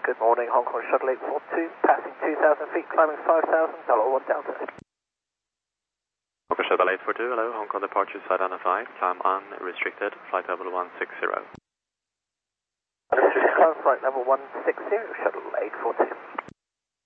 Good morning, Hong Kong Shuttle 842, passing 2,000 feet, climbing 5,000, Delta 1 Delta. Hong Kong Shuttle 842, hello, Hong Kong departure side undefined, climb unrestricted, flight level 160. Unrestricted climb, flight level 160, Shuttle 842.